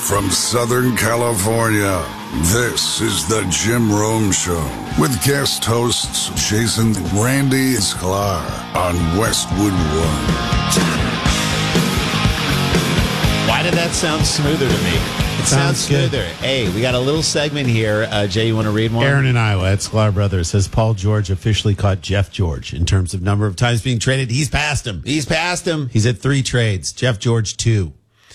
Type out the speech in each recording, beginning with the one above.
from Southern California, this is the Jim Rome Show with guest hosts Jason Randy Sklar on Westwood One. Why did that sound smoother to me? It sounds smoother. Hey, we got a little segment here. Jay, you want to read one? Aaron in Iowa at Sklar Brothers says Paul George officially caught Jeff George in terms of number of times being traded. He's passed him. He's passed him. He's at 3 trades. Jeff George 2.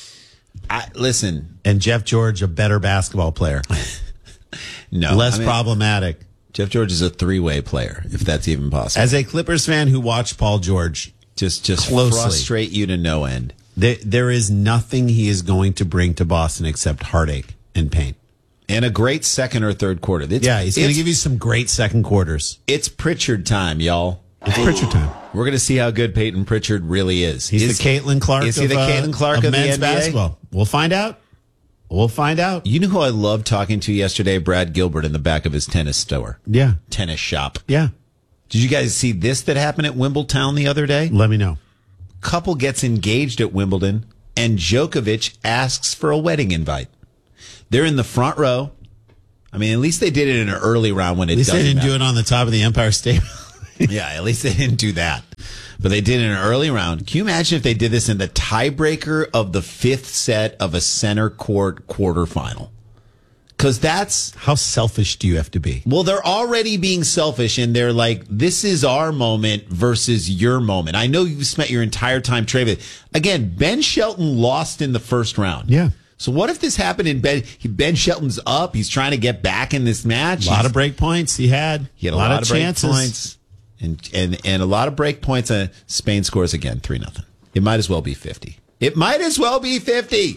Listen. And Jeff George a better basketball player. No. Less problematic. Jeff George is a 3-way player, if that's even possible. As a Clippers fan who watched Paul George just closely, frustrate you to no end. There is nothing he is going to bring to Boston except heartache and pain. And a great second or third quarter. He's going to give you some great second quarters. It's Pritchard time, y'all. It's Pritchard time. We're going to see how good Peyton Pritchard really is. He's the Caitlin Clark. Is he the Caitlin Clark of men's the NBA? Basketball? We'll find out. You know who I loved talking to yesterday? Brad Gilbert in the back of his tennis store. Yeah. Tennis shop. Yeah. Did you guys see this that happened at Wimbledon the other day? Let me know. Couple gets engaged at Wimbledon, and Djokovic asks for a wedding invite. They're in the front row. I mean, at least they did it in an early round when it doesn't At least they didn't matter. do it on the top of the Empire State. Yeah, at least they didn't do that. But they did it in an early round. Can you imagine if they did this in the tiebreaker of the 5th set of a center court quarterfinal? Because that's... How selfish do you have to be? Well, they're already being selfish, and they're like, this is our moment versus your moment. I know you've spent your entire time trading. Again, Ben Shelton lost in the first round. Yeah. So what if this happened in Ben Shelton's up? He's trying to get back in this match. A lot of break points he had. He had a lot of chances. Break points. And a lot of break points. Spain scores again, 3-0. It might as well be 50. It might as well be 50.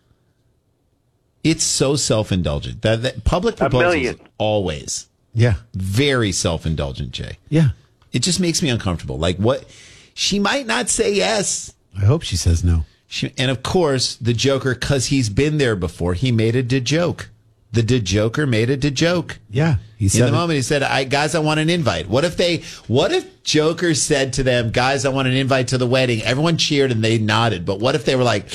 It's so self-indulgent. That public proposals always. Yeah. Very self-indulgent, Jay. Yeah. It just makes me uncomfortable. Like what? She might not say yes. I hope she says no. And of course, the Joker, because he's been there before, he made it a joke. The Joker made it a joke. Yeah. He said in the moment, he said, guys, I want an invite. What if Joker said to them, guys, I want an invite to the wedding? Everyone cheered and they nodded. But what if they were like,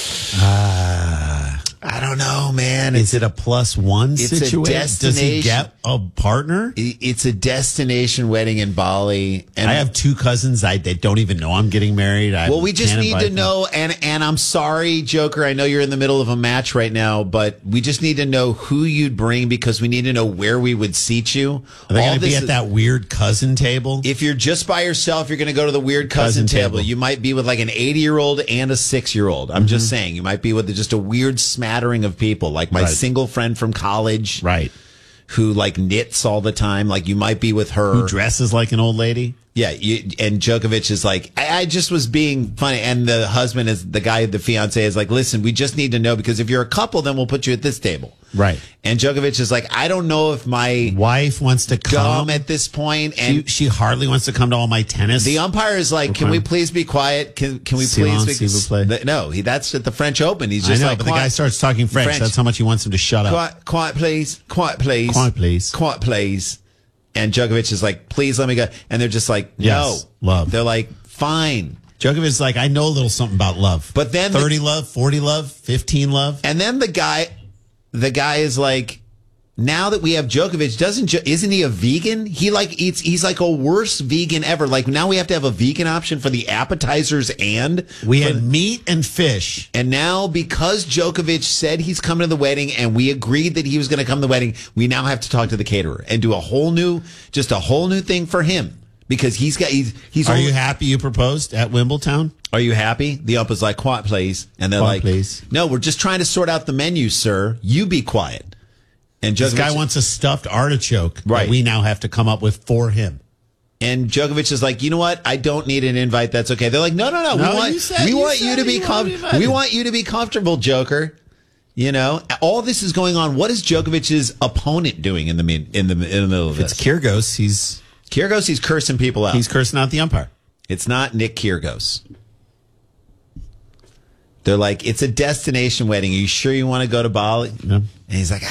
I don't know, man. Is it a +1 situation? A destination. Does he get a partner? It's a destination wedding in Bali. And I have 2 cousins that don't even know I'm getting married. We just need to know, and I'm sorry, Joker, I know you're in the middle of a match right now, but we just need to know who you'd bring because we need to know where we would seat you. Are they going to be at that weird cousin table? If you're just by yourself, you're going to go to the weird cousin table. You might be with like an 80-year-old and a 6-year-old. I'm just saying. You might be with just a weird smattering of people, like my single friend from college. Right. Who like knits all the time. Like you might be with her. Who dresses like an old lady. Yeah, and Djokovic is like, I just was being funny. And the husband is the guy, the fiance is like, listen, we just need to know because if you're a couple, then we'll put you at this table. Right. And Djokovic is like, I don't know if my wife wants to come at this point. And she hardly wants to come to all my tennis. The umpire is like, can we please be quiet? Can we please? No, that's at the French Open. He's just like, but the guy starts talking French. That's how much he wants him to shut up. Quiet, please. Quiet, please. Quiet, please. Quiet, please. And Djokovic is like, please let me go. And they're just like, yes, no. Love. They're like, fine. Djokovic is like, I know a little something about love. But then 30 love, 40 love, 15 love. And then the guy is like, now that we have Djokovic, isn't he a vegan? He like eats, he's like a worse vegan ever. Like now we have to have a vegan option for the appetizers and we had meat and fish. And now because Djokovic said he's coming to the wedding and we agreed that he was going to come to the wedding, we now have to talk to the caterer and do a whole new thing for him because he's. Are you happy you proposed at Wimbledon? Are you happy? The ump is like, quiet, please. And they're like, please. No, we're just trying to sort out the menu, sir. You be quiet. And this guy wants a stuffed artichoke that we now have to come up with for him. And Djokovic is like, you know what? I don't need an invite. That's okay. They're like, no. We want you to be comfortable, Joker. You know, all this is going on. What is Djokovic's opponent doing in the middle of this? It's Kyrgios. He's cursing people out. He's cursing out the umpire. It's not Nick Kyrgios. They're like, it's a destination wedding. Are you sure you want to go to Bali? Yeah. And he's like,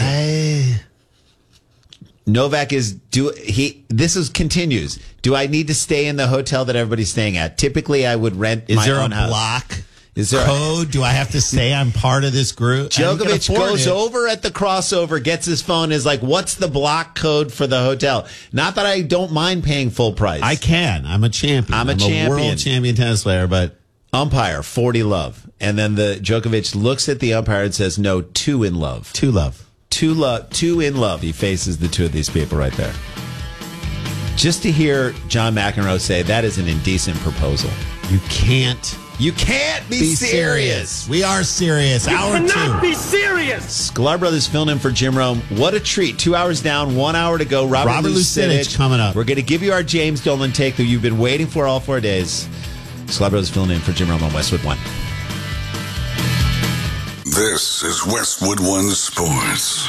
Novak continues. Do I need to stay in the hotel that everybody's staying at? Typically, I would rent my own house. Is there code? Do I have to say I'm part of this group? Djokovic goes over at the crossover, gets his phone, is like, what's the block code for the hotel? Not that I don't mind paying full price. I can. I'm a champion. I'm a champion. World champion tennis player, but umpire, 40 love. And then the Djokovic looks at the umpire and says, no, 2 in love. 2 love. 2 in love. He faces the two of these people right there. Just to hear John McEnroe say that is an indecent proposal. You can't be serious. We are serious. Hour 2. Cannot be serious. Sklar Brothers filling in for Jim Rome. What a treat. 2 hours down, 1 hour to go. Robert Lucinich coming up. We're going to give you our James Dolan take that you've been waiting for all 4 days. Sklar Brothers filling in for Jim Rome on Westwood One. This is Westwood One Sports.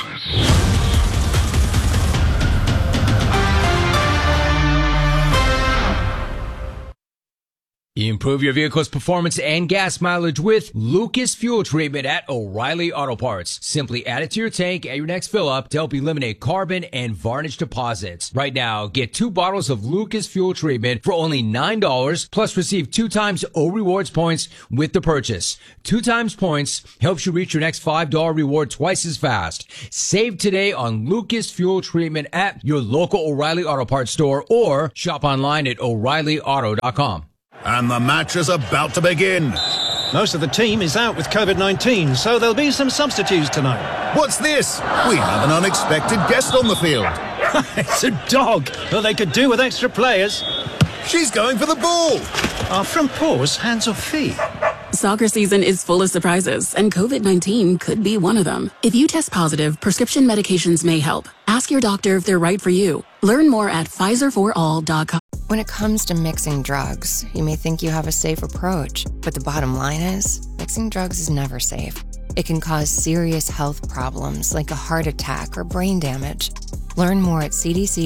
Improve your vehicle's performance and gas mileage with Lucas Fuel Treatment at O'Reilly Auto Parts. Simply add it to your tank at your next fill-up to help eliminate carbon and varnish deposits. Right now, get 2 bottles of Lucas Fuel Treatment for only $9, plus receive 2 times O Rewards points with the purchase. 2 times points helps you reach your next $5 reward twice as fast. Save today on Lucas Fuel Treatment at your local O'Reilly Auto Parts store or shop online at O'ReillyAuto.com. And the match is about to begin. Most of the team is out with COVID-19, so there'll be some substitutes tonight. What's this? We have an unexpected guest on the field. It's a dog, but they could do with extra players. She's going for the ball. Are front paws hands or feet? Soccer season is full of surprises, and COVID-19 could be one of them. If you test positive, prescription medications may help. Ask your doctor if they're right for you. Learn more at PfizerForAll.com. When it comes to mixing drugs, you may think you have a safe approach, but the bottom line is, mixing drugs is never safe. It can cause serious health problems like a heart attack or brain damage. Learn more at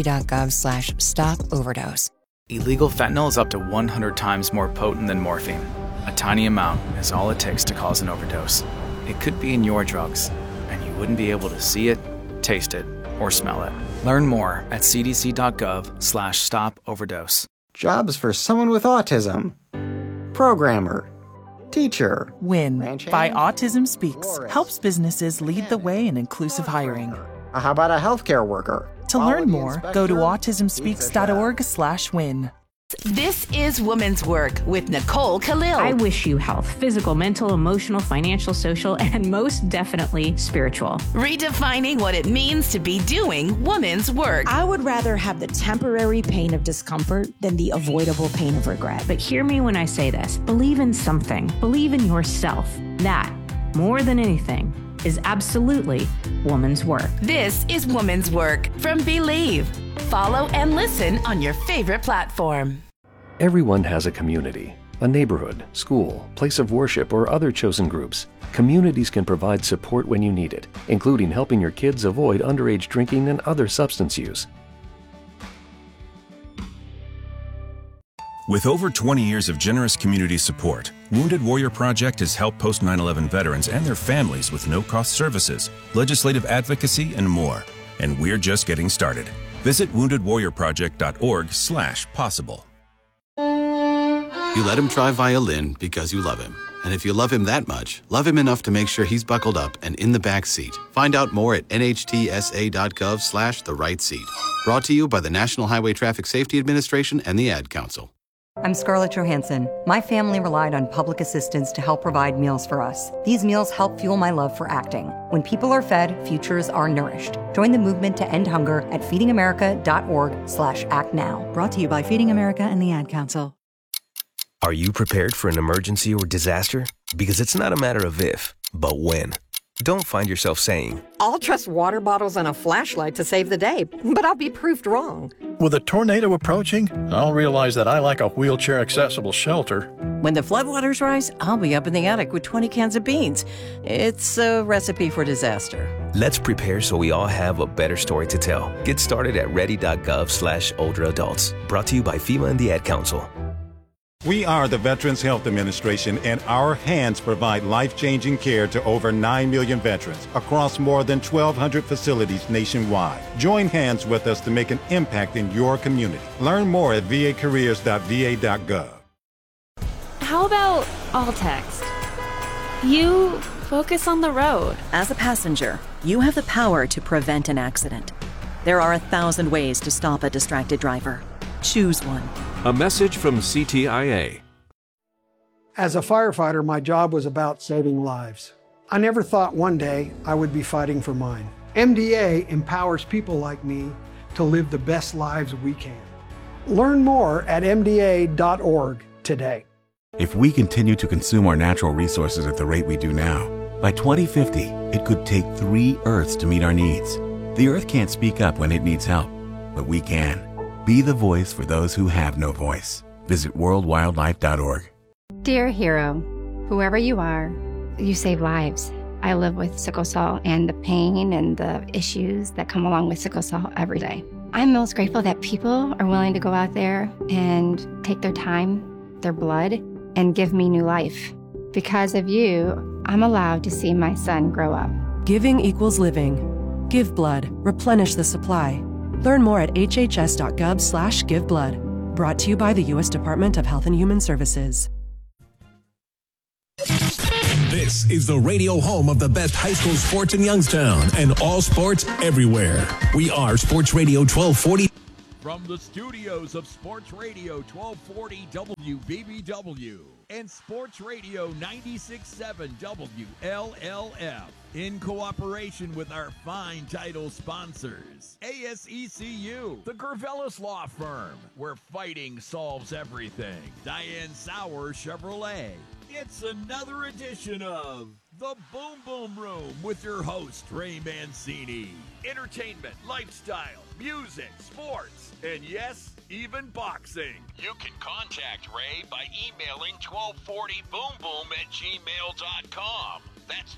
cdc.gov/stop-overdose. Illegal fentanyl is up to 100 times more potent than morphine. A tiny amount is all it takes to cause an overdose. It could be in your drugs, and you wouldn't be able to see it, taste it, or smell it. Learn more at cdc.gov/stop-overdose. Jobs for someone with autism. Programmer. Teacher. WIN by Autism Speaks helps businesses lead the way in inclusive hiring. How about a healthcare worker? To learn more, go to autismspeaks.org/win. This is Women's Work with Nicole Khalil. I wish you health, physical, mental, emotional, financial, social, and most definitely spiritual. Redefining what it means to be doing women's work. I would rather have the temporary pain of discomfort than the avoidable pain of regret. But hear me when I say this. Believe in something. Believe in yourself. That, more than anything, is absolutely woman's work. This is Woman's Work from Believe. Follow and listen on your favorite platform. Everyone has a community, a neighborhood, school, place of worship, or other chosen groups. Communities can provide support when you need it, including helping your kids avoid underage drinking and other substance use. With over 20 years of generous community support, Wounded Warrior Project has helped post 9/11 veterans and their families with no-cost services, legislative advocacy, and more. And we're just getting started. Visit woundedwarriorproject.org/possible. You let him try violin because you love him. And if you love him that much, love him enough to make sure he's buckled up and in the back seat. Find out more at nhtsa.gov/the-right-seat. Brought to you by the National Highway Traffic Safety Administration and the Ad Council. I'm Scarlett Johansson. My family relied on public assistance to help provide meals for us. These meals help fuel my love for acting. When people are fed, futures are nourished. Join the movement to end hunger at feedingamerica.org/actnow. Brought to you by Feeding America and the Ad Council. Are you prepared for an emergency or disaster? Because it's not a matter of if, but when. Don't find yourself saying, I'll trust water bottles and a flashlight to save the day, but I'll be proved wrong. With a tornado approaching, I'll realize that I lack a wheelchair-accessible shelter. When the floodwaters rise, I'll be up in the attic with 20 cans of beans. It's a recipe for disaster. Let's prepare so we all have a better story to tell. Get started at ready.gov/older adults. Brought to you by FEMA and the Ad Council. We are the Veterans Health Administration, and our hands provide life-changing care to over 9 million veterans across more than 1,200 facilities nationwide. Join hands with us to make an impact in your community. Learn more at vacareers.va.gov. How about all text? You focus on the road. As a passenger, you have the power to prevent an accident. There are 1,000 ways to stop a distracted driver. Choose one. A message from CTIA. As a firefighter, my job was about saving lives. I never thought one day I would be fighting for mine. MDA empowers people like me to live the best lives we can. Learn more at MDA.org today. If we continue to consume our natural resources at the rate we do now, by 2050, it could take 3 Earths to meet our needs. The Earth can't speak up when it needs help, but we can. Be the voice for those who have no voice. Visit worldwildlife.org. Dear hero, whoever you are, you save lives. I live with sickle cell and the pain and the issues that come along with sickle cell every day. I'm most grateful that people are willing to go out there and take their time, their blood, and give me new life. Because of you, I'm allowed to see my son grow up. Giving equals living. Give blood. Replenish the supply. Learn more at hhs.gov/giveblood. Brought to you by the U.S. Department of Health and Human Services. This is the radio home of the best high school sports in Youngstown and all sports everywhere. We are Sports Radio 1240. From the studios of Sports Radio 1240 WBBW and Sports Radio 96.7 WLLF, in cooperation with our fine title sponsors, ASECU, the Gervelis Law Firm, where fighting solves everything, Diane Sauer Chevrolet. It's another edition of The Boom Boom Room with your host, Ray Mancini. Entertainment, lifestyle, music, sports, and yes, even boxing. You can contact Ray by emailing 1240boomboom@gmail.com. That's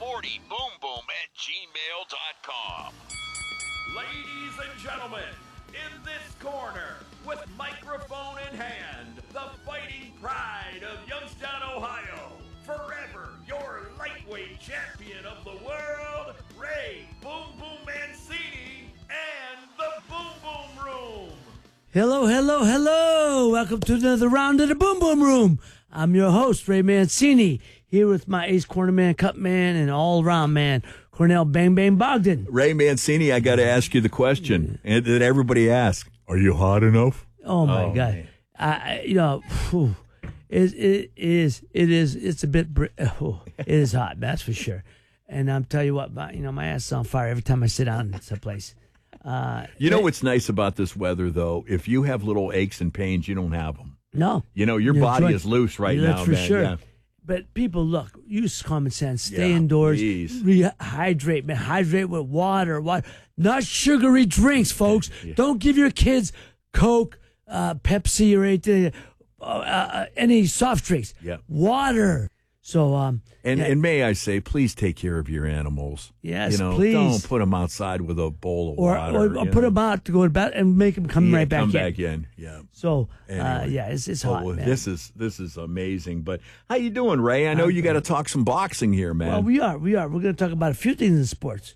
1240boomboom@gmail.com. Ladies and gentlemen, in this corner, with microphone in hand, the fighting pride of Youngstown, Ohio, forever your lightweight champion of the world, Ray Boom Boom Mancini, and the Boom Boom Room. Hello, hello, hello. Welcome to another round of the Boom Boom Room. I'm your host, Ray Mancini, here with my ace corner man, cut man, and all-around man, Cornell Bang Bang Bogdan. Ray Mancini, I got to ask you the question that everybody asks. Are you hot enough? Oh, my God. It is a bit, it is hot, that's for sure. And I'm tell you what, my ass is on fire every time I sit down in someplace. You know what's nice about this weather, though? If you have little aches and pains, you don't have them. No. Your body is loose right now, that's for man. sure. Yeah. But people, look, use common sense. Stay indoors. Please. Rehydrate, man. Hydrate with water. Not sugary drinks, folks. Yeah. Don't give your kids Coke, Pepsi, or anything, any soft drinks. Yeah. Water. So, and may I say, please take care of your animals. Yes, please. Don't put them outside with a bowl of water. Or put them out to go to bed and make them come right back in. Come back in, yeah. So, anyway. It's hot, man. This is amazing. But how you doing, Ray? I know you got to talk some boxing here, man. Well, we are. We're going to talk about a few things in sports.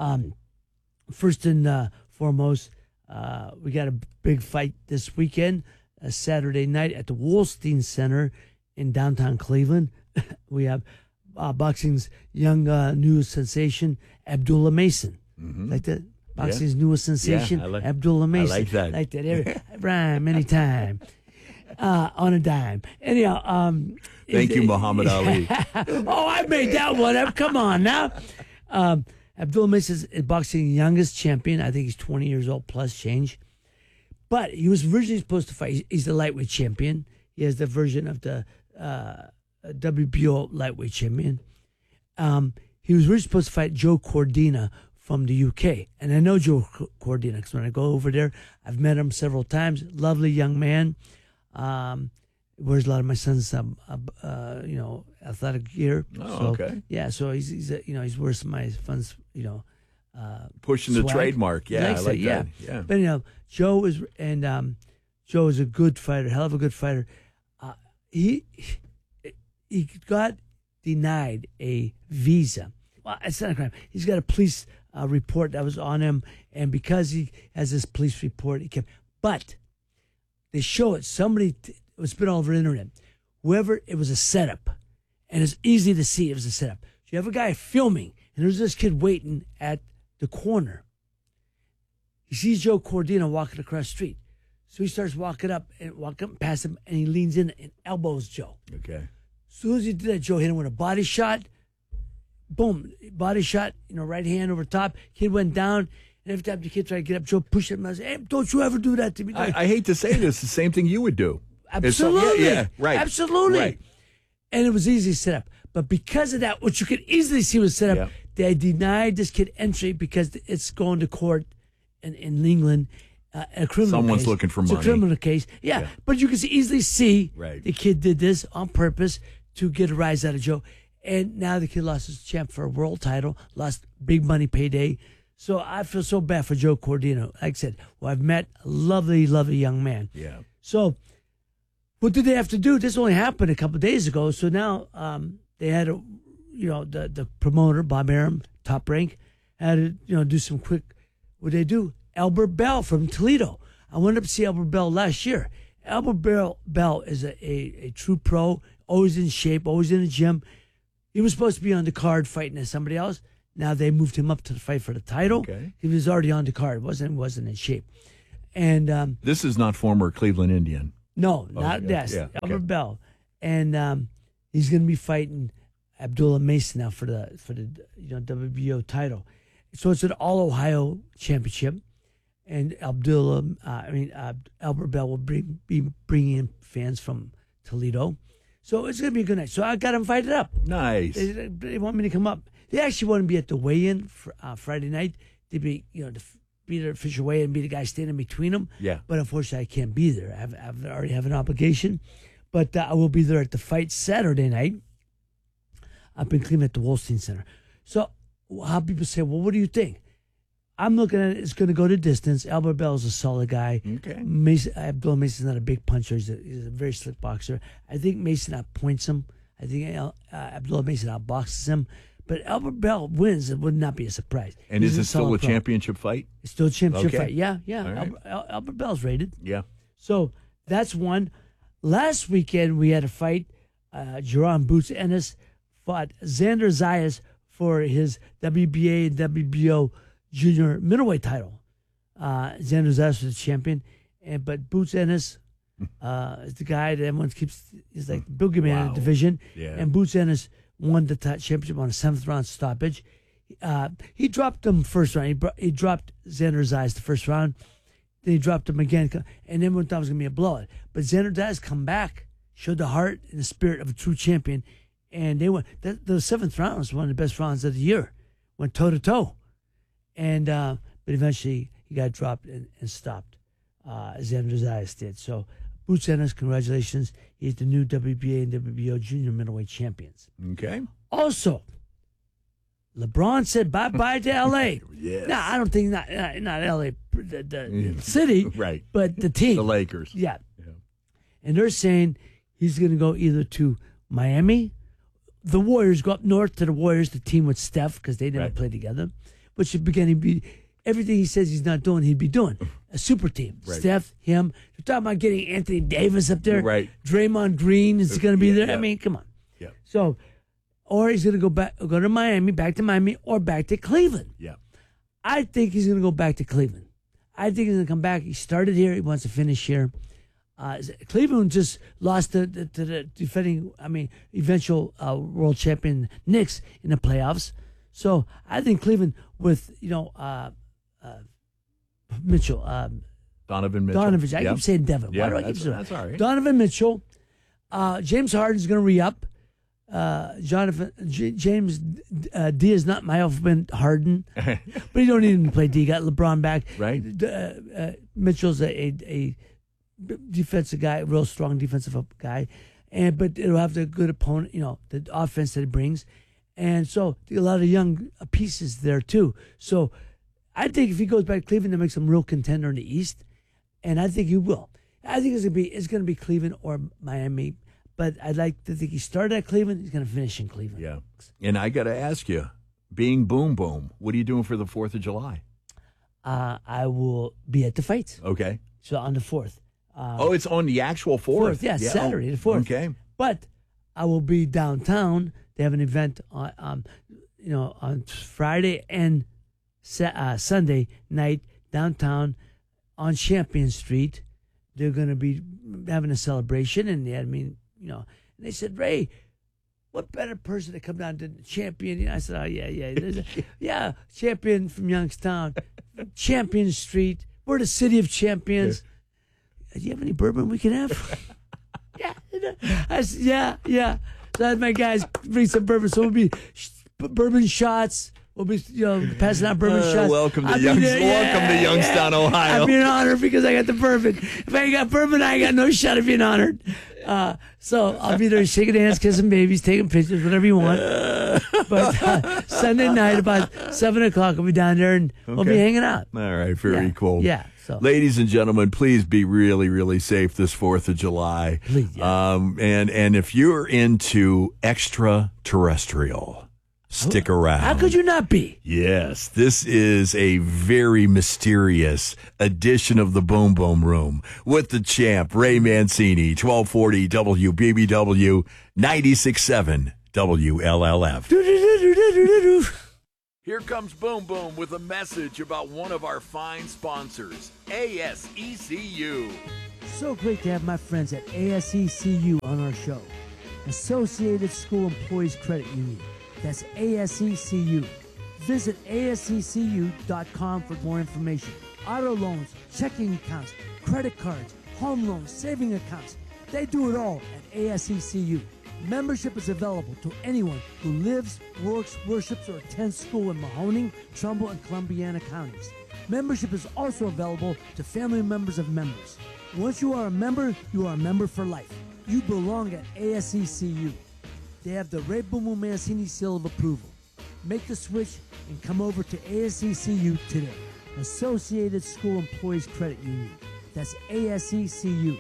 First and foremost, we got a big fight this weekend, Saturday night at the Wolstein Center in downtown Cleveland. We have boxing's young newest sensation, Abdullah Mason. Mm-hmm. Like that? Boxing's newest sensation, Abdullah Mason. I like that. Like that. Rhyme anytime. On a dime. Anyhow. Thank you, Muhammad Ali. Oh, I made that one up. Come on now. Abdullah Mason is boxing's youngest champion. I think he's 20 years old plus change. But he was originally supposed to fight. He's the lightweight champion. He has the version of the WBO lightweight champion. He was really supposed to fight Joe Cordina from the UK. And I know Joe Cordina because when I go over there, I've met him several times. Lovely young man. Wears a lot of my son's, athletic gear. Oh, okay. Yeah, so he's wears some of my son's, pushing swag. the trademark. Yeah, I like that. Yeah. But Joe is a good fighter, hell of a good fighter. He got denied a visa. Well, it's not a crime. He's got a police report that was on him, and because he has this police report, he kept. But they show it. Somebody it was been all over the internet. Whoever it was a setup, and it's easy to see it was a setup. So you have a guy filming, and there's this kid waiting at the corner. He sees Joe Cordino walking across the street. So he starts walking up past him, and he leans in and elbows Joe. Okay. As soon as he did that, Joe hit him with a body shot. Boom, body shot, right hand over top. Kid went down, and every time the kid tried to get up, Joe pushed him. I was, hey, don't you ever do that to me. I hate to say this, the same thing you would do. Absolutely. Yeah, right. Absolutely. Right. And it was easy to set up. But because of that, which you could easily see was set up, they denied this kid entry because it's going to court in England. A criminal Someone's case. looking for it's money. It's a criminal case. Yeah. But you can easily see right. the kid did this on purpose to get a rise out of Joe. And now the kid lost his champ for a world title, lost big money payday. So I feel so bad for Joe Cordino. Like I said, I've met a lovely, lovely young man. Yeah. So what did they have to do? This only happened a couple of days ago. So now they had to, the promoter, Bob Arum, Top Rank, had to, do some quick, what did they do? Albert Bell from Toledo. I went up to see Albert Bell last year. Albert Bell is a true pro, always in shape, always in the gym. He was supposed to be on the card fighting as somebody else. Now they moved him up to the fight for the title. Okay. He was already on the card. Wasn't in shape. And this is not former Cleveland Indian. No, not this. Yeah, Albert Bell. And he's going to be fighting Abdullah Mason now for the WBO title. So it's an all-Ohio championship. And Albert Bell will be bringing in fans from Toledo. So it's going to be a good night. So I got invited up. Nice. They want me to come up. They actually want to be at the weigh-in for, Friday night. To be, to be the official weigh-in and be the guy standing between them. Yeah. But unfortunately, I can't be there. I already have an obligation. But I will be there at the fight Saturday night up in Cleveland at the Wolstein Center. So how people say, well, what do you think? I'm looking at it. It's going to go the distance. Albert Bell is a solid guy. Okay. Abdullah Mason's not a big puncher. He's a very slick boxer. I think Mason outpoints him. I think Abdullah Mason outboxes him. But Albert Bell wins. It would not be a surprise. And is it still a championship fight? It's still a championship fight. Yeah. Right. Albert Bell's rated. Yeah. So that's one. Last weekend we had a fight. Jerron Boots Ennis fought Xander Zayas for his WBA and WBO junior middleweight title. Xander Zayas was the champion, but Boots Ennis is the guy that everyone is like the boogeyman of the division. Yeah. And Boots Ennis won the championship on a 7th round stoppage. He dropped him first round. He dropped Xander Zayas the first round. Then he dropped him again, and everyone thought it was going to be a blowout. But Xander Zayas come back, showed the heart and the spirit of a true champion, and they went. The 7th round was one of the best rounds of the year. Went toe to toe, and but eventually he got dropped and stopped. Xander Zayas did. So Boots Ennis, congratulations. He's the new WBA and WBO junior middleweight champions. Okay. Also, LeBron said bye-bye to L.A. Yes. No, I don't think not L.A., the city, right? But the team. The Lakers. Yeah. And they're saying he's going to go either to Miami, the Warriors, go up north to the Warriors, the team with Steph, because they never played together, which is beginning to be everything he says he's not doing, he'd be doing. A super team. Right. Steph, him. You're talking about getting Anthony Davis up there. Right. Draymond Green is going to be there. Yeah. I mean, come on. Yeah. So, or he's going to go to Miami, back to Miami, or back to Cleveland. Yeah. I think he's going to go back to Cleveland. I think he's going to come back. He started here. He wants to finish here. Cleveland just lost to the defending, eventual world champion Knicks in the playoffs. So I think Cleveland with, Mitchell. Donovan Mitchell. Donovan. I keep saying Devin. Yeah, Why do I keep saying that's all right. Donovan Mitchell. James Harden's going to re-up. James D is not my alphabet Harden, but you don't need him to play D. Got LeBron back. Right. Mitchell's a defensive guy, a real strong defensive guy, but it'll have the good opponent, the offense that it brings, and so a lot of young pieces there too. So I think if he goes back to Cleveland, that makes him a real contender in the East, and I think he will. I think it's gonna be Cleveland or Miami. But I'd like to think he started at Cleveland. He's going to finish in Cleveland. Yeah. And I got to ask you, being Boom Boom, what are you doing for the 4th of July? I will be at the fights. Okay. So on the 4th. It's on the actual 4th? Yeah, Saturday the 4th. Okay. But I will be downtown. They have an event on Friday and Sunday night downtown on Champion Street. They're going to be having a celebration, and they had me, they said, Ray, what better person to come down to Champion? I said, oh, yeah. Yeah, Champion from Youngstown, Champion Street. We're the city of champions. Do you have any bourbon we can have? Yeah. I said, yeah. So I had my guys bring some bourbon. So we'll be bourbon shots. We'll be, passing out bourbon shots. Welcome to Youngstown, Ohio. I'm being honored because I got the bourbon. If I ain't got bourbon, I ain't got no shot of being honored. So I'll be there shaking hands, kissing babies, taking pictures, whatever you want. But Sunday night about 7 o'clock, I'll be down there and we'll be hanging out. All right, very cool. Yeah. So. Ladies and gentlemen, please be really, really safe this 4th of July. Please, yeah. And if you're into extraterrestrial, stick around. How could you not be? Yes, this is a very mysterious edition of the Boom Boom Room with the champ, Ray Mancini, 1240 WBBW, 96.7 WLLF. Here comes Boom Boom with a message about one of our fine sponsors, ASECU. So great to have my friends at ASECU on our show. Associated School Employees Credit Union. That's ASECU. Visit ASECU.com for more information. Auto loans, checking accounts, credit cards, home loans, saving accounts. They do it all at ASECU. Membership is available to anyone who lives, works, worships, or attends school in Mahoning, Trumbull, and Columbiana counties. Membership is also available to family members of members. Once you are a member for life. You belong at ASECU. They have the Ray Boom Boom Mancini seal of approval. Make the switch and come over to ASECU today. Associated School Employees Credit Union. That's ASECU.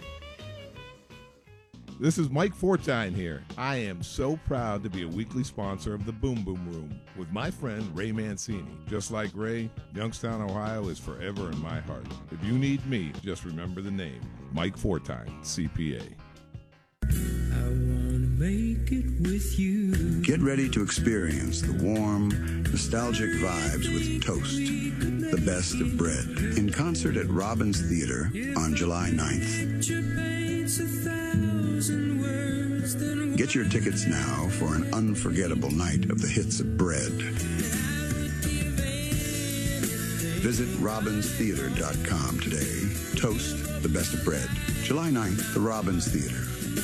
This is Mike Fortine here. I am so proud to be a weekly sponsor of the Boom Boom Room with my friend Ray Mancini. Just like Ray, Youngstown, Ohio is forever in my heart. If you need me, just remember the name, Mike Fortine, CPA. I wanna make it with you. Get ready to experience the warm, nostalgic vibes with Toast, the best of bread, in concert at Robbins Theater on July 9th. Get your tickets now for an unforgettable night of the hits of bread. Visit robbinstheater.com today. Toast, the best of bread. July 9th, the Robbins Theater.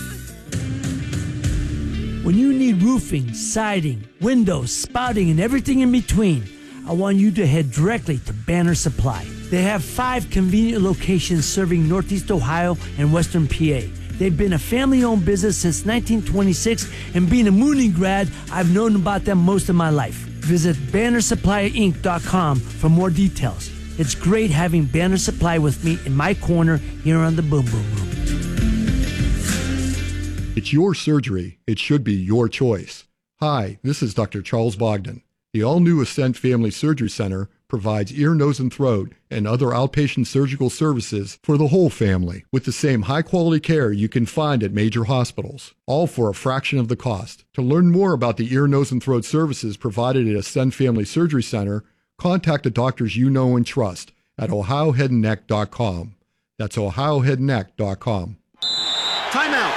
When you need roofing, siding, windows, spouting, and everything in between, I want you to head directly to Banner Supply. They have 5 convenient locations serving Northeast Ohio and Western PA. They've been a family-owned business since 1926, and being a Mooney grad, I've known about them most of my life. Visit BannerSupplyInc.com for more details. It's great having Banner Supply with me in my corner here on the Boom Boom Room. It's your surgery. It should be your choice. Hi, this is Dr. Charles Bogdan. The all-new Ascent Family Surgery Center provides ear, nose, and throat and other outpatient surgical services for the whole family with the same high-quality care you can find at major hospitals, all for a fraction of the cost. To learn more about the ear, nose, and throat services provided at Ascent Family Surgery Center, contact the doctors you know and trust at ohioheadandneck.com. That's ohioheadandneck.com. Timeout!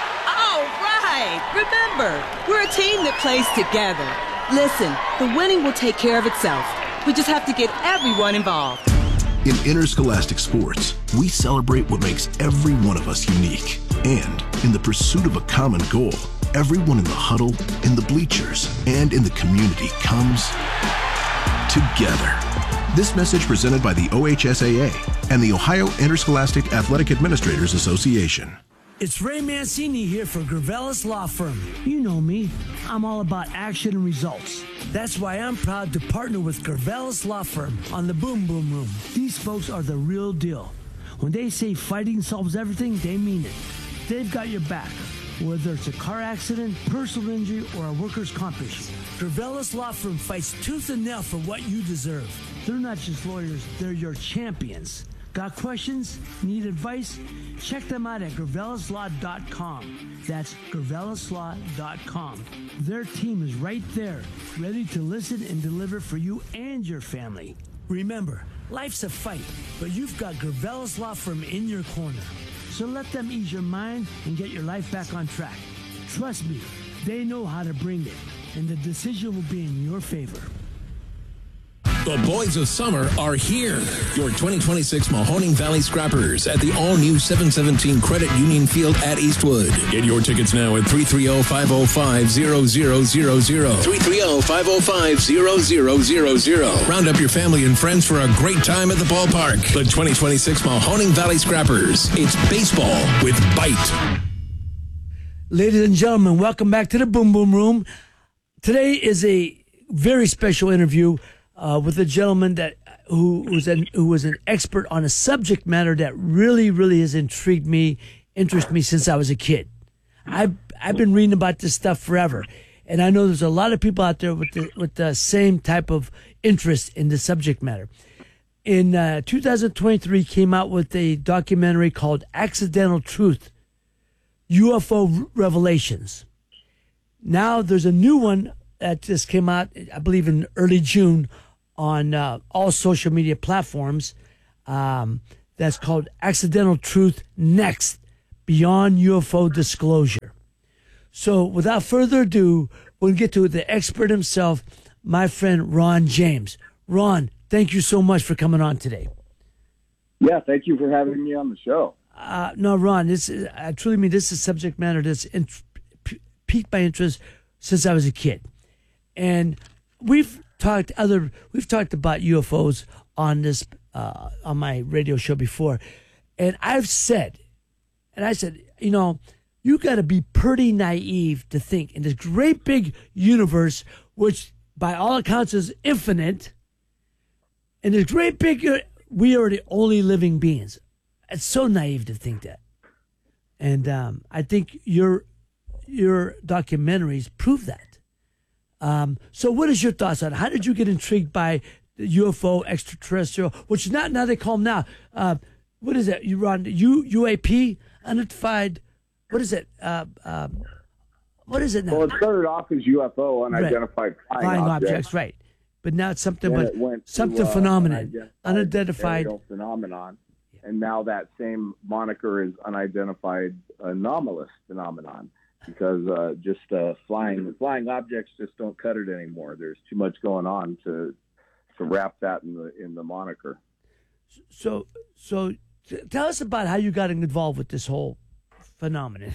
Remember, we're a team that plays together. Listen, the winning will take care of itself. We just have to get everyone involved. In interscholastic sports, we celebrate what makes every one of us unique. And in the pursuit of a common goal, everyone in the huddle, in the bleachers, and in the community comes together. This message presented by the OHSAA and the Ohio Interscholastic Athletic Administrators Association. It's Ray Mancini here for Gravelis Law Firm. You know me. I'm all about action and results. That's why I'm proud to partner with Gravelis Law Firm on the Boom Boom Room. These folks are the real deal. When they say fighting solves everything, they mean it. They've got your back, whether it's a car accident, personal injury, or a workers' comp issue. Gravelis Law Firm fights tooth and nail for what you deserve. They're not just lawyers, they're your champions. Got questions? Need advice? Check them out at GorvelisLaw.com. That's GorvelisLaw.com. Their team is right there, ready to listen and deliver for you and your family. Remember, life's a fight, but you've got Gorvelis Law Firm in your corner. So let them ease your mind and get your life back on track. Trust me, they know how to bring it, and the decision will be in your favor. The boys of summer are here. Your 2026 Mahoning Valley Scrappers at the all-new 717 Credit Union Field at Eastwood. Get your tickets now at 330-505-0000. 330-505-0000. Round up your family and friends for a great time at the ballpark. The 2026 Mahoning Valley Scrappers. It's baseball with bite. Ladies and gentlemen, welcome back to the Boom Boom Room. Today is a very special interview with a gentleman who was an expert on a subject matter that really has interested me since I was a kid. I've been reading about this stuff forever, and I know there's a lot of people out there with the same type of interest in the subject matter. In 2023, came out with a documentary called "Accidental Truth: UFO Revelations." Now there's a new one that just came out, I believe, in early June on all social media platforms. That's called "Accidental Truth Next: Beyond UFO Disclosure." So without further ado, we'll get to the expert himself, my friend Ron James. Ron, thank you so much for coming on today. Yeah, thank you for having me on the show. No, Ron, I truly mean this is subject matter that's piqued my interest since I was a kid. And we've talked about UFOs on this on my radio show before, and I said, you know, you got to be pretty naive to think in this great big universe, which by all accounts is infinite, in this great big, we are the only living beings. It's so naive to think that, and I think your documentaries prove that. So what is your thoughts on it? How did you get intrigued by the UFO extraterrestrial, which is not now they call them now? What is it? You run UAP, unidentified. What is it? What is it now? Well, it started off as UFO, unidentified flying objects, right? But now it's something to, phenomenon, unidentified phenomenon, and now that same moniker is unidentified anomalous phenomenon. Because flying objects just don't cut it anymore. There's too much going on to wrap that in the moniker. So tell us about how you got involved with this whole phenomenon.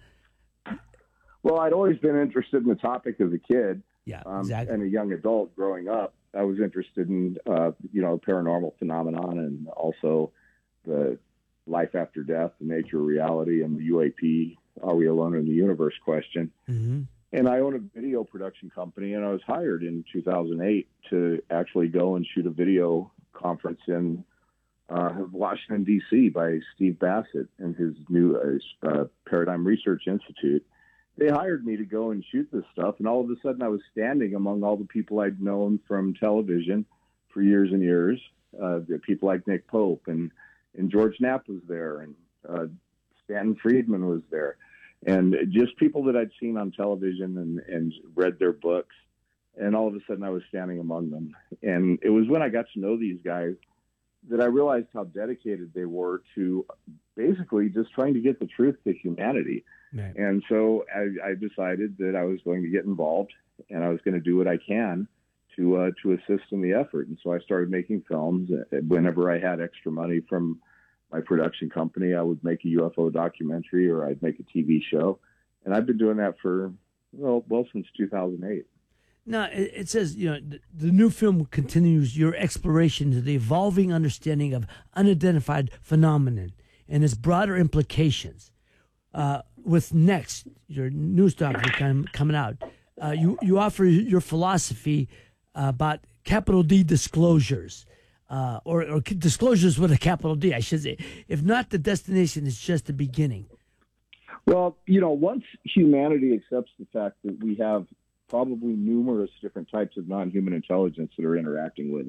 Well, I'd always been interested in the topic as a kid. Yeah, exactly. And a young adult growing up. I was interested in paranormal phenomenon and also the life after death, the nature of reality, and the UAP. Are we alone in the universe question? Mm-hmm. And I own a video production company, and I was hired in 2008 to actually go and shoot a video conference in Washington, D.C. by Steve Bassett and his new Paradigm Research Institute. They hired me to go and shoot this stuff, and all of a sudden I was standing among all the people I'd known from television for years and years, people like Nick Pope, and George Knapp was there, and Stanton Friedman was there. And just people that I'd seen on television and read their books. And all of a sudden I was standing among them. And it was when I got to know these guys that I realized how dedicated they were to basically just trying to get the truth to humanity. Right. And so I decided that I was going to get involved and I was going to do what I can to assist in the effort. And so I started making films. Whenever I had extra money from my production company, I would make a UFO documentary or I'd make a TV show. And I've been doing that for, since 2008. Now, it says, the new film continues your exploration to the evolving understanding of unidentified phenomenon and its broader implications. With Next, your news documentary coming out, you offer your philosophy about capital D disclosures. Or disclosures with a capital D, I should say. If not the destination, it's just the beginning. Well, once humanity accepts the fact that we have probably numerous different types of non-human intelligence that are interacting with us,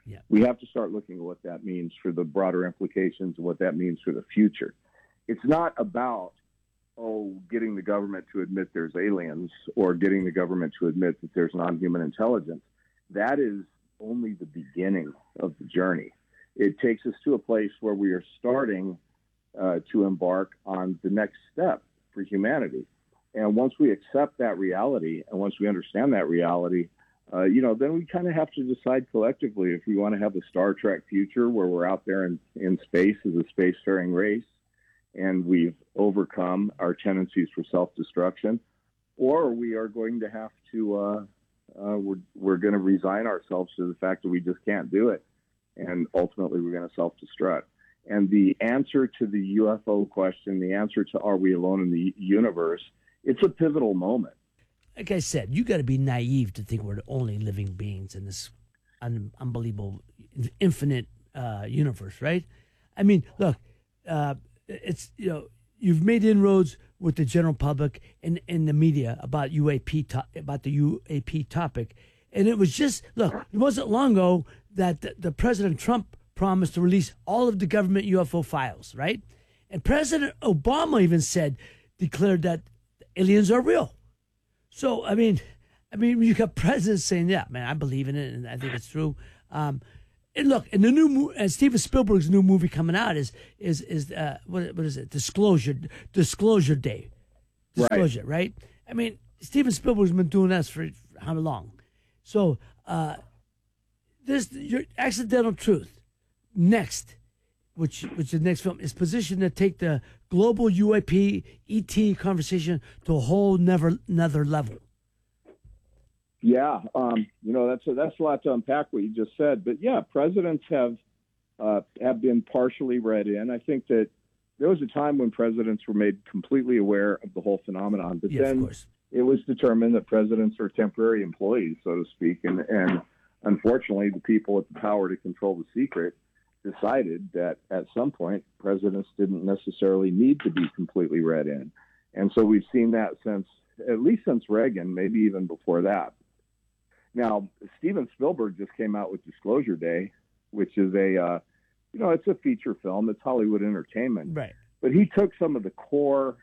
We have to start looking at what that means for the broader implications and what that means for the future. It's not about, getting the government to admit there's aliens or getting the government to admit that there's non-human intelligence. That is only the beginning of the journey. It takes us to a place where we are starting to embark on the next step for humanity. And once we accept that reality and once we understand that reality, then we kind of have to decide collectively if we want to have a Star Trek future where we're out there in space as a spacefaring race and we've overcome our tendencies for self-destruction, or we are going to have to, we're going to resign ourselves to the fact that we just can't do it. And ultimately we're going to self-destruct. And the answer to the UFO question, the answer to are we alone in the universe, it's a pivotal moment. Like I said, you got to be naive to think we're the only living beings in this unbelievable, infinite universe, right? I mean, look, it's you've made inroads with the general public and the media about the UAP topic, and it was just it wasn't long ago that the President Trump promised to release all of the government UFO files, right? And President Obama even declared that aliens are real. So I mean, you got presidents saying, "Yeah, man, I believe in it, and I think it's true." And look, and the new Steven Spielberg's new movie coming out is what is it? Disclosure Day, right? I mean, Steven Spielberg's been doing that for how long? So your Accidental Truth next, which the next film is positioned to take the global UAP ET conversation to a whole another level. Yeah, that's a lot to unpack what you just said. But yeah, presidents have been partially read in. I think that there was a time when presidents were made completely aware of the whole phenomenon, but then it was determined that presidents are temporary employees, so to speak, and unfortunately, the people with the power to control the secret decided that at some point presidents didn't necessarily need to be completely read in, and so we've seen that at least since Reagan, maybe even before that. Now, Steven Spielberg just came out with Disclosure Day, which is it's a feature film. It's Hollywood entertainment. Right. But he took some of the core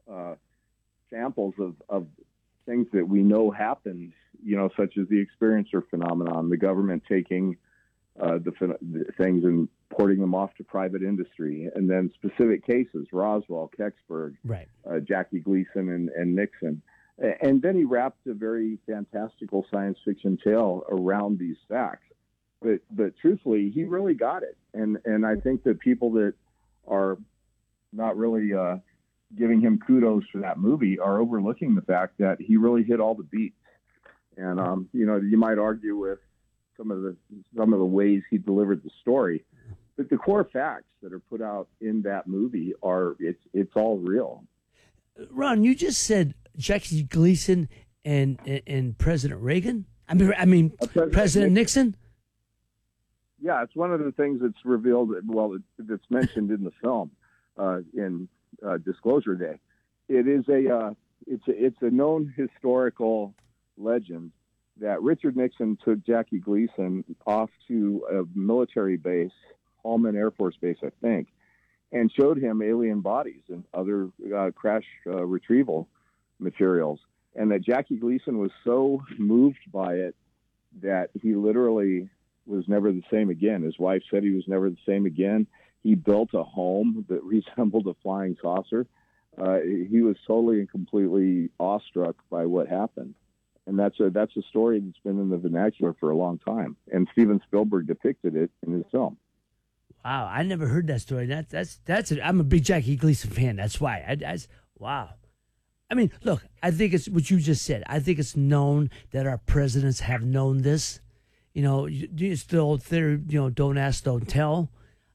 samples of things that we know happened, such as the experiencer phenomenon, the government taking the things and porting them off to private industry, and then specific cases, Roswell, Kecksburg, right. Jackie Gleason and Nixon. And then he wrapped a very fantastical science fiction tale around these facts. But truthfully, he really got it. And I think that people that are not really giving him kudos for that movie are overlooking the fact that he really hit all the beats. And, you might argue with some of the ways he delivered the story, but the core facts that are put out in that movie it's all real. Ron, you just said Jackie Gleason and President Reagan. I mean President Nixon. Yeah, it's one of the things that's revealed. Well, that's mentioned in the film in Disclosure Day. It is it's a known historical legend that Richard Nixon took Jackie Gleason off to a military base, Holman Air Force Base, I think, and showed him alien bodies and other crash retrieval materials, and that Jackie Gleason was so moved by it that he literally was never the same again. His wife said he was never the same again. He built a home that resembled a flying saucer. He was totally and completely awestruck by what happened. And that's a story that's been in the vernacular for a long time. And Steven Spielberg depicted it in his film. Wow, I never heard that story. That's it. I'm a big Jackie Gleason fan. That's why. Wow. I mean, look, I think it's what you just said. I think it's known that our presidents have known this. It's the old theory, don't ask, don't tell.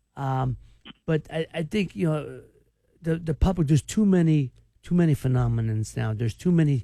But I think, the public, there's too many phenomenons now. There's too many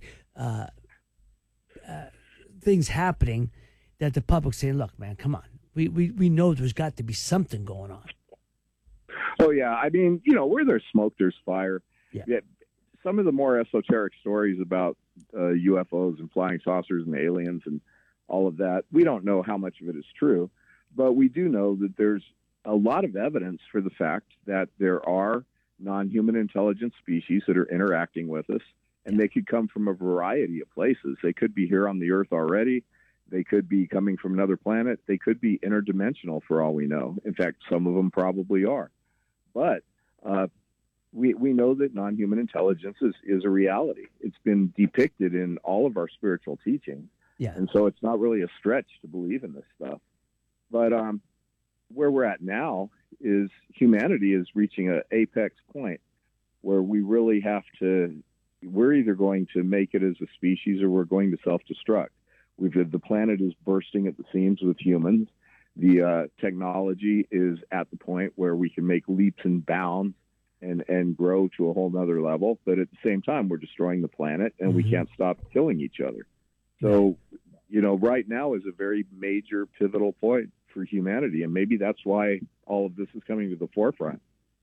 things happening that the public's saying, look, man, come on. We know there's got to be something going on. Oh, yeah. I mean, where there's smoke, there's fire. Yeah. Some of the more esoteric stories about UFOs and flying saucers and aliens and all of that, we don't know how much of it is true. But we do know that there's a lot of evidence for the fact that there are non-human intelligent species that are interacting with us, and they could come from a variety of places. They could be here on the Earth already. They could be coming from another planet. They could be interdimensional for all we know. In fact, some of them probably are. But we know that non-human intelligence is a reality. It's been depicted in all of our spiritual teaching. Yeah. And so it's not really a stretch to believe in this stuff. But where we're at now is humanity is reaching an apex point where we really have to, we're either going to make it as a species or we're going to self-destruct. The planet is bursting at the seams with humans. The technology is at the point where we can make leaps and bounds and grow to a whole nother level. But at the same time, we're destroying the planet, and we can't stop killing each other. So, right now is a very major pivotal point for humanity, and maybe that's why all of this is coming to the forefront.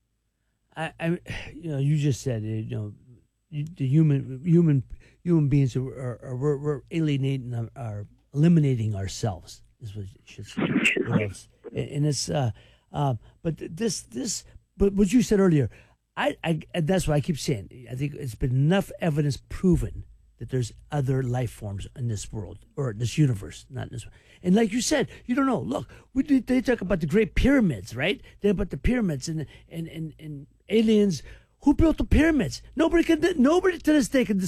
You just said, the human beings we're alienating, are eliminating ourselves. Is what you should say. And it's but what you said earlier, I that's what I keep saying. I think it's been enough evidence proven that there's other life forms in this world or this universe, not in this one. And like you said, you don't know. Look, they talk about the Great Pyramids, right? They about the pyramids and aliens. Who built the pyramids? Nobody to this day can